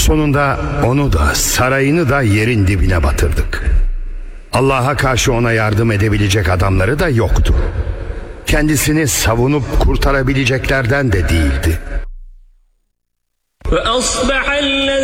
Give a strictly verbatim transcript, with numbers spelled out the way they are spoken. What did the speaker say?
Sonunda onu da sarayını da yerin dibine batırdık. Allah'a karşı ona yardım edebilecek adamları da yoktu. Kendisini savunup kurtarabileceklerden de değildi.